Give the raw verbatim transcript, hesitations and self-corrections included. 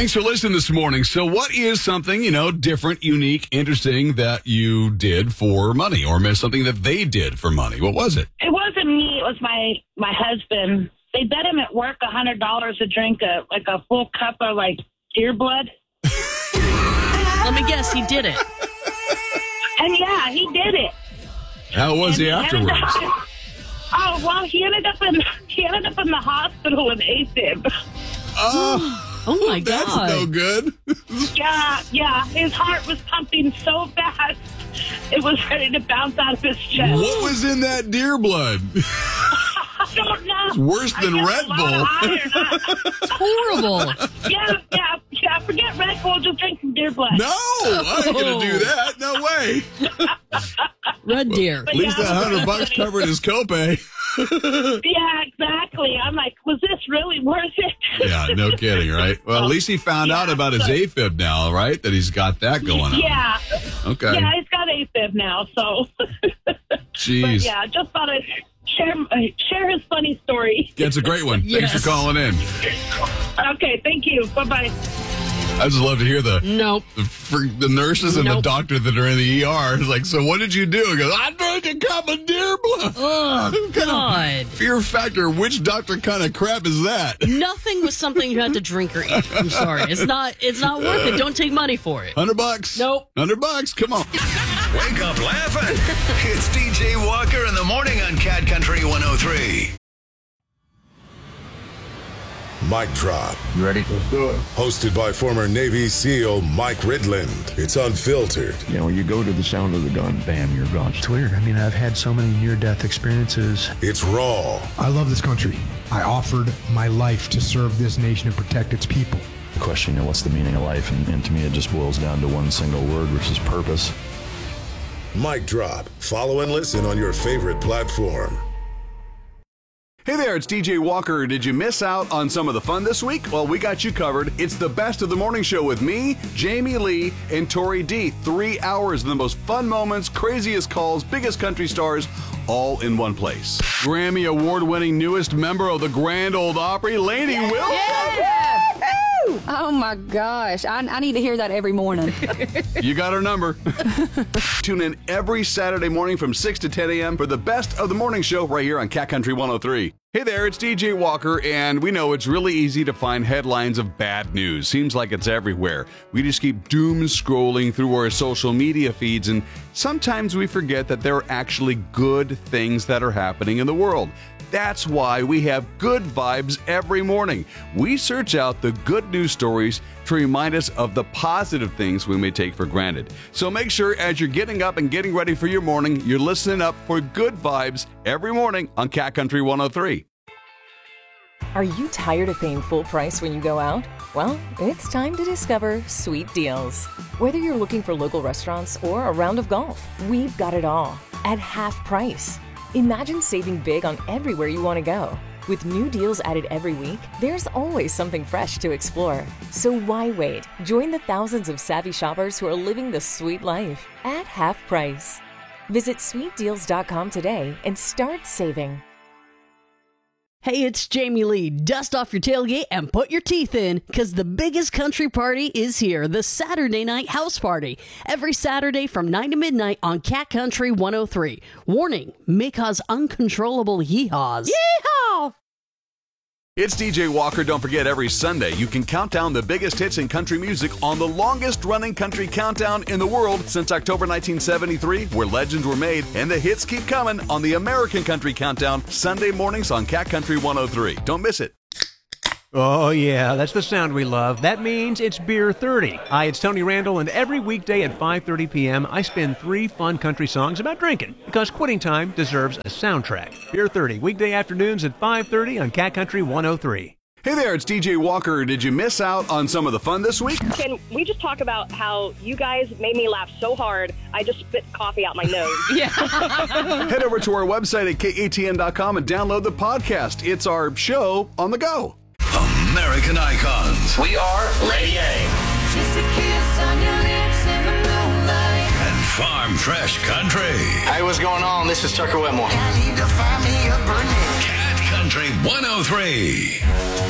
Thanks for listening this morning. So what is something, you know, different, unique, interesting that you did for money, or something that they did for money? What was it? It wasn't me. It was my, my husband. They bet him at work one hundred dollars to drink a like a full cup of, like, deer blood. Let me guess, he did it. And, yeah, he did it. How was And he afterwards? Up, oh, well, he ended up in he ended up in the hospital with AFib. Oh. Oh, my God. That's no good. Yeah, yeah. His heart was pumping so fast, it was ready to bounce out of his chest. What was in that deer blood? I don't know. It's worse than I guess Red a lot Bull. of iron. It's horrible. yeah, yeah, yeah. Forget Red Bull. Just drink some deer blood. No, I ain't going to do that. No way. Red deer. At least Yeah, that hundred bucks covered his copay. Yeah, exactly. I'm like, was this really worth it? Yeah, no kidding, right? Well, at least he found Yeah, out about his so- AFib now, right? That he's got that going on. Yeah. Okay. Yeah, he's got AFib now, so. Jeez. But yeah, just thought I'd share, uh, share his funny story. That's a great one. Thanks Yes. for calling in. Okay, thank you. Bye-bye. I just love to hear the Nope. the, for the nurses and the Nope. doctor that are in the E R. It's like, so what did you do? He goes, I drank a cup of deer blood. Oh, God. Fear factor. Which doctor kind of crap is that? Nothing was something you had to drink or eat. I'm sorry. It's not It's not worth it. Don't take money for it. Hundred bucks. Nope. Hundred bucks. Come on. Wake up laughing. It's D J Walker in the morning on Cat Country one oh three. Mic Drop. You ready? Let's do it. Hosted by former Navy SEAL Mike Ridland. It's unfiltered. You know, when you go to the sound of the gun, bam, you're gone. It's weird. I mean, I've had so many near-death experiences. It's raw. I love this country. I offered my life to serve this nation and protect its people. The question, you know, what's the meaning of life? And, and to me, it just boils down to one single word, which is purpose. Mic Drop. Follow and listen on your favorite platform. Hey there, it's D J Walker. Did you miss out on some of the fun this week? Well, we got you covered. It's the best of the morning show with me, Jamie Lee, and Tori D. Three hours of the most fun moments, craziest calls, biggest country stars, all in one place. Grammy award-winning newest member of the Grand Ole Opry, Lainey Wilson. Oh my gosh, I, I need to hear that every morning. You got our number. Tune in every Saturday morning from six to ten a.m. for the best of the morning show right here on Cat Country one oh three. Hey there, it's D J Walker, and we know it's really easy to find headlines of bad news. Seems like it's everywhere. We just keep doom scrolling through our social media feeds, and sometimes we forget that there are actually good things that are happening in the world. That's why we have Good Vibes every morning. We search out the good news stories to remind us of the positive things we may take for granted. So make sure as you're getting up and getting ready for your morning, you're listening up for Good Vibes every morning on Cat Country one oh three. Are you tired of paying full price when you go out? Well, it's time to discover Sweet Deals. Whether you're looking for local restaurants or a round of golf, we've got it all at half price. Imagine saving big on everywhere you want to go. With new deals added every week, there's always something fresh to explore. So why wait? Join the thousands of savvy shoppers who are living the sweet life at half price. Visit sweet deals dot com today and start saving. Hey, it's Jamie Lee. Dust off your tailgate and put your teeth in, because the biggest country party is here, the Saturday Night House Party. Every Saturday from nine to midnight on Cat Country one oh three. Warning, may cause uncontrollable yee-haws. Yeehaw! It's D J Walker. Don't forget, every Sunday you can count down the biggest hits in country music on the longest running country countdown in the world since October nineteen seventy-three, where legends were made, and the hits keep coming on the American Country Countdown, Sunday mornings on Cat Country one oh three. Don't miss it. Oh, yeah, that's the sound we love. That means it's Beer thirty. Hi, it's Tony Randall, and every weekday at five thirty p.m., I spin three fun country songs about drinking, because quitting time deserves a soundtrack. Beer thirty, weekday afternoons at five thirty on Cat Country one oh three. Hey there, it's D J Walker. Did you miss out on some of the fun this week? Can we just talk about how you guys made me laugh so hard, I just spit coffee out my nose? Yeah. Head over to our website at K A T N dot com and download the podcast. It's our show on the go. American icons. We are Lady A. Just a kiss on your lips in the moonlight. And farm fresh country. Hey, what's going on? This is Tucker Whitmore. I need to find me a Burnett. Cat Country one oh three.